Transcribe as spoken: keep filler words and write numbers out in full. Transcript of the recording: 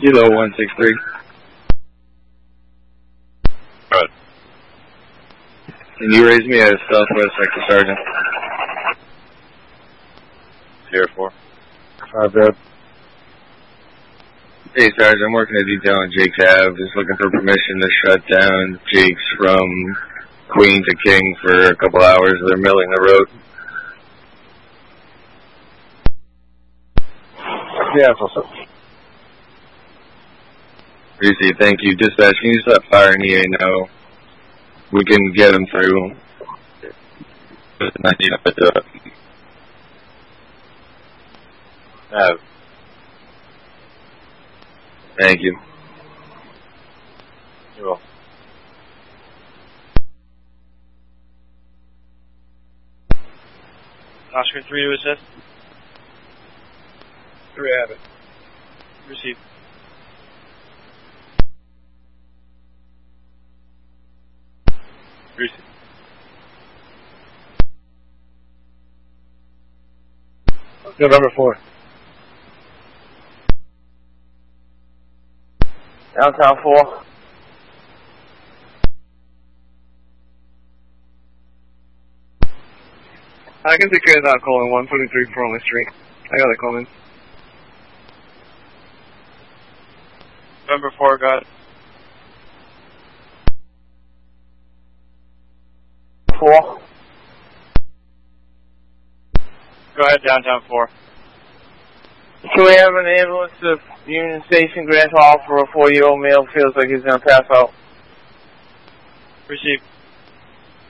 Kilo one six three. Good. Can you raise me as Southwest Sector Sergeant? Zero four. Five dead. Hey, Sergeant, I'm working a detail on Jake's Ave. Just looking for permission to shut down Jake's from Queen to King for a couple hours. They're milling the road. Yeah, that's what's up. Appreciate it. Thank you. Dispatch, can you just let Fire and E A know? We can get them through. I need to do it. No. Thank you. You're welcome. Oscar three to assist. Three have it. Receive. Receive. November four. Downtown four. I can take care of that call in one twenty-three Frontline Street. I got that call in. November four, got it. Four. Go ahead, downtown four. Can we have an ambulance to Union Station, Grand Hall for a four-year-old male feels like he's going to pass out? Receive.